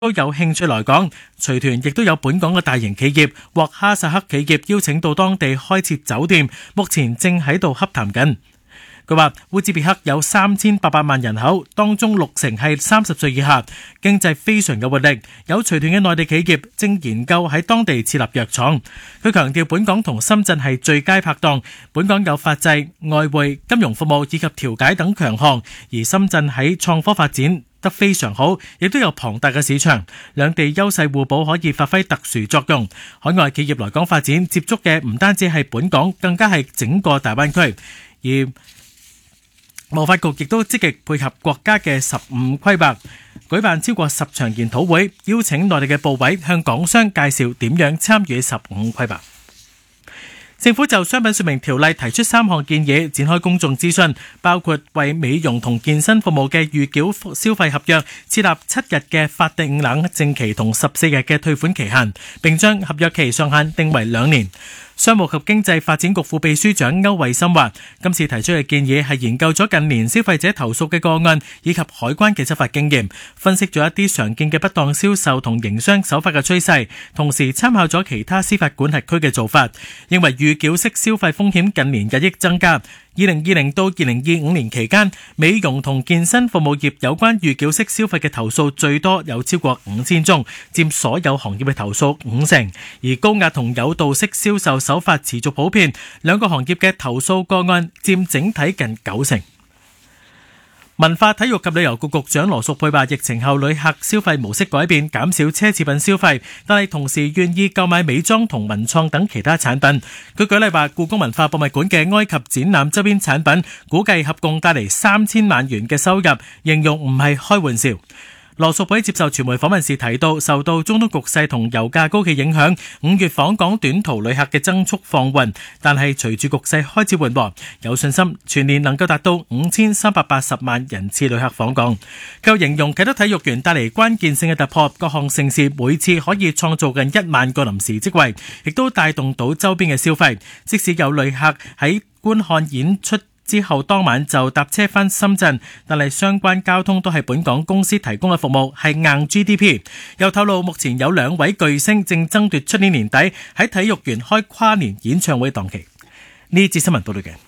都有興趣來港。隨團亦都有本港嘅大型企業獲哈薩克企業邀請到當地開設酒店，目前正喺度洽談緊。佢話烏茲別克有3800萬人口，當中60%係30歲以下，經濟非常有活力。有隨團嘅內地企業正研究喺當地設立藥廠。佢強調本港同深圳係最佳拍檔，本港有法制、外匯、金融服務以及調解等強項，而深圳喺創科發展得非常好，亦都有龐大嘅市場，兩地優勢互補，可以發揮特殊作用。海外企業來港發展，接觸嘅唔單止係本港，更加係整個大灣區。而貿發局亦都積極配合國家嘅15規劃，舉辦超過10場研討會，邀請內地嘅部委向港商介紹點樣參與15規劃。政府就商品說明條例提出3項建議，展開公眾諮詢，包括為美容同健身服務嘅預繳消費合約設立7日嘅法定冷靜期同14日嘅退款期限，並將合約期上限定為2年。商務及經濟發展局副秘書長歐惠森話，今次提出嘅建議係研究咗近年消費者投訴嘅個案以及海關嘅執法經驗，分析咗一啲常見嘅不當銷售同營商手法嘅趨勢，同時參考咗其他司法管轄區嘅做法，認為預繳式消費風險近年日益增加。2020到2025年期間，美容同健身服務業有關預繳式消費嘅投訴最多，有超過5000宗，佔所有行業嘅投訴50%。而高壓同誘導式銷售手法持續普遍，兩個行業嘅投訴個案佔整體近90%。文化體育及旅遊局局長羅淑佩話，疫情後旅客消費模式改變，減少奢侈品消費，但係同時願意購買美妝同文創等其他產品。佢舉例話，故宮文化博物館嘅埃及展覽周邊產品估計合共帶嚟3000萬元嘅收入，形容唔係開玩笑。羅淑佩接受傳媒訪問時提到，受到中東局勢同油價高企影響，5月訪港短途旅客嘅增速放緩，但係隨住局勢開始緩和，有信心全年能夠達到5380萬人次旅客訪港。佢又形容啟德體育園帶嚟關鍵性嘅突破，各項盛事每次可以創造近1萬個臨時職位，亦都帶動到周邊嘅消費。即使有旅客喺觀看演出之後當晚就搭車返深圳，但係相關交通都係本港公司提供嘅服務，係硬 GDP。又透露目前有2位巨星正爭奪出年年底喺體育園開跨年演唱會檔期。呢節新聞報道嘅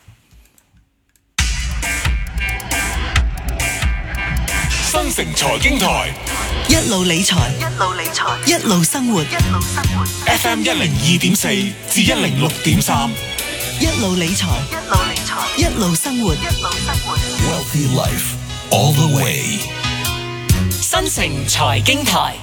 新城財經台， 一路理財，一路生活。 FM 102.4至106.3， 一路理財，一路生活。 Wealthy Life all the way。 新城財經台，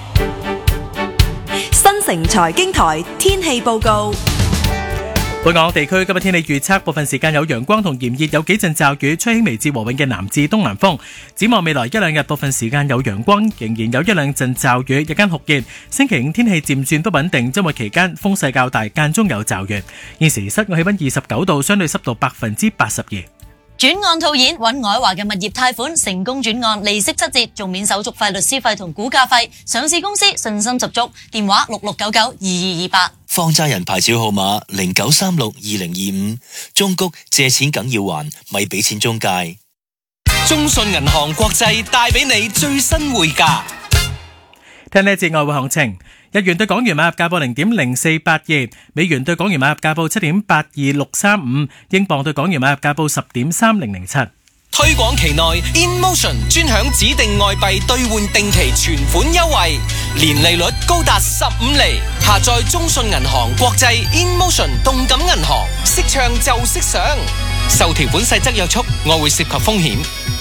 新城財經台天氣報告。 本港地區今日天氣預測，部分時間有陽光同炎熱，有幾陣驟雨，吹輕微至和緩嘅南至東南風。展望未來1-2日，部分時間有陽光，仍然有1-2陣驟雨，日間酷熱。星期5天氣漸轉不穩定，周末期間風勢較大，間中有驟雨。現時室外氣溫29度，相對濕度82%。 轉案套現揾愛華嘅物業貸款成功轉案，利息7折，仲免手續費、律師費同估價費。上市公司信心十足，電話66992228。 放債人牌照號碼09362025，中谷借錢梗要還，咪俾錢中介。 中信銀行國際帶俾你最新匯價。 聽呢一節外匯行情，日元對港元買入價報0.0482，美元對港元買入價報7.82635，英鎊對港元買入價報10.3007。 推廣期內 InMotion 專享指定外幣兌換定期存款優惠，年利率高達15厘。下載中信銀行國際 InMotion 動感銀行，識唱就識賞。受條款細則約束，外匯涉及風險。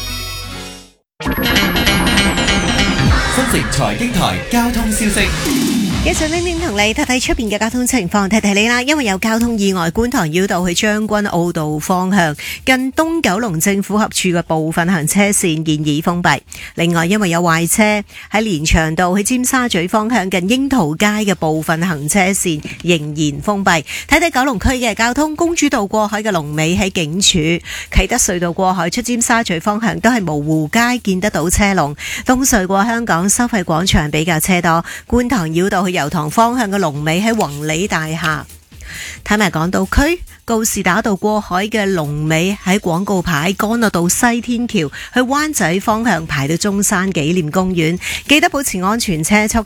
新城財經台交通消息。 繼續拎拎同你睇睇出邊嘅交通情況，提你啦，因為有交通意外，觀塘繞道去將軍澳道方向近東九龍政府合署嘅部分行車線現已封閉。另外，因為有壞車喺連翔道去尖沙咀方向近櫻桃街嘅部分行車線仍然封閉。睇睇九龍區嘅交通，公主道過海嘅龍尾喺警署，啟德隧道過海出尖沙咀方向都係蕪湖街見得到車龍，東隧過香港收費廣場比較車多，觀塘繞道去油塘方向嘅龍尾喺宏利大廈。睇埋港島區告士打道過海嘅龍尾喺廣告牌，干諾道西天橋去灣仔方向排到中山紀念公園，記得保持安全車速。